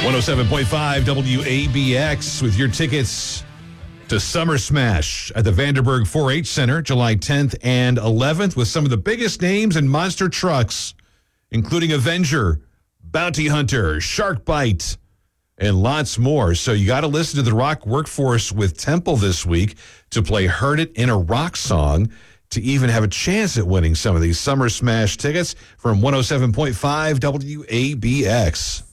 107.5 WABX with your tickets to Summer Smash at the Vanderburg 4-H Center, July 10th and 11th, with some of the biggest names in monster trucks, including Avenger, Bounty Hunter, Shark Bite, and lots more. So you got to listen to the rock workforce with Temple this week to play Heard It in a Rock Song to even have a chance at winning some of these Summer Smash tickets from 107.5 WABX.